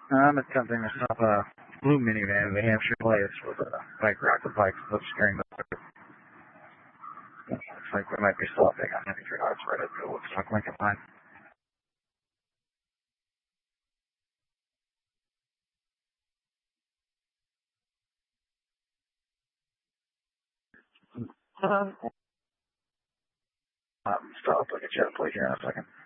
I'm attempting to stop a blue minivan, the Hampshire Blaze, with a bike rack of bikes with steering the looks like we might be stopping on any regards right at the Woodstock Lincoln line. Stop, like a jet plane here in a second.